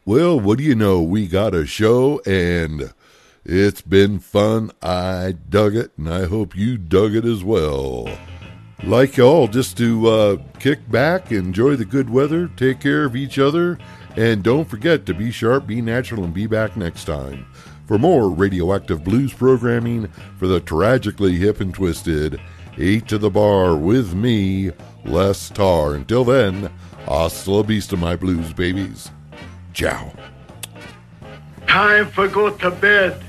Well, what do you know? We got a show, and it's been fun. I dug it, and I hope you dug it as well. Like y'all, just to kick back, enjoy the good weather, take care of each other, and don't forget to be sharp, be natural, and be back next time. For more Radioactive Blues programming for the tragically hip and twisted, 8 to the bar with me, Les Tarr. Until then, hasta la vista, my blues babies. Ciao. Time for go to bed.